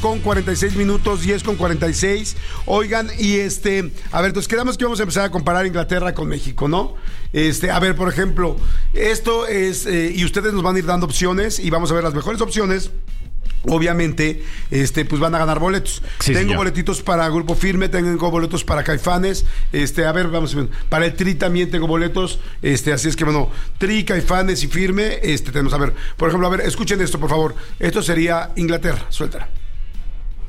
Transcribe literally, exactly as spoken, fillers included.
con cuarenta y seis minutos, diez con cuarenta y seis. Oigan, y este, a ver, entonces quedamos que vamos a empezar a comparar Inglaterra con México, ¿no? Este, a ver, por ejemplo, esto es, eh, y ustedes nos van a ir dando opciones y vamos a ver las mejores opciones. Obviamente, este, pues van a ganar boletos. Sí, tengo señor. boletitos para Grupo Firme, tengo boletos para Caifanes. Este, a ver, vamos a ver. Para el Tri también tengo boletos. Este, así es que bueno, Tri, Caifanes y Firme. Este, tenemos, a ver, por ejemplo, a ver, escuchen esto, por favor. Esto sería Inglaterra, suéltala.